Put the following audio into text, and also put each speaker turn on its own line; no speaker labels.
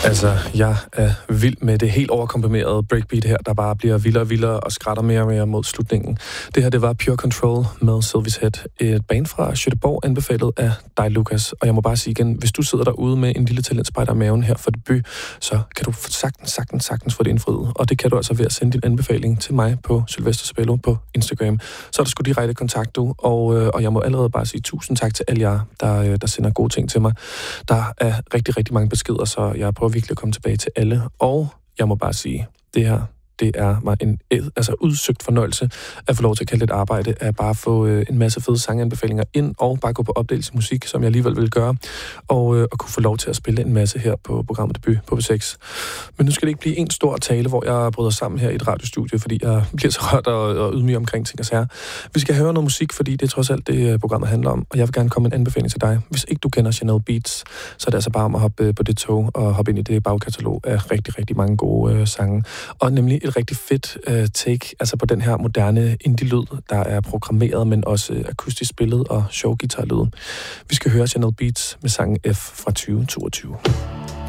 Altså, jeg er vild med det helt overkomprimerede breakbeat her, der bare bliver vildere og vildere og skrætter mere og mere mod slutningen. Det her, det var Pure Control med Sylvies Head, et band fra Göteborg, anbefalet af dig, Lukas. Og jeg må bare sige igen, hvis du sidder derude med en lille talentspejder i maven her for debut, så kan du sagtens få det indfriet. Og det kan du altså ved at sende din anbefaling til mig på Sylvester Sabello på Instagram. Så er der sgu direkte kontakt, du. Og jeg må allerede bare sige tusind tak til alle jer, der sender gode ting til mig. Der er rigtig, rigtig mange beskeder, så jeg prøver virkelig at komme tilbage til alle. Og jeg må bare sige, det her, det er mig en udsøgt fornøjelse at få lov til at kalde det et arbejde, at bare få en masse fede sanganbefalinger ind, og bare gå på opdagelsesmusik, som jeg alligevel vil gøre, og kunne få lov til at spille en masse her på programmet Debut på P6. Men nu skal det ikke blive en stor tale, hvor jeg bryder sammen her i et radiostudie, fordi jeg bliver så rørt og ydmyg omkring ting og sager. Vi skal høre noget musik, fordi det er trods alt det, programmet handler om, og jeg vil gerne komme med en anbefaling til dig. Hvis ikke du kender Chanel Beats, så er det altså bare om at hoppe på det tog og hoppe ind i det bagkatalog af rigtig, rigtig mange gode sange. Og nemlig et rigtig fedt take, altså på den her moderne indie-lyd, der er programmeret, men også akustisk spillet og show-guitar-lyd. Vi skal høre Chanel Beats med sangen F fra 2022.